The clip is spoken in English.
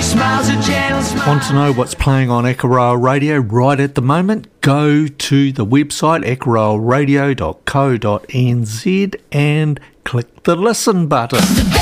Want to know what's playing on Echorail Radio right at the moment? Go to the website echorailradio.co.nz and click the listen button.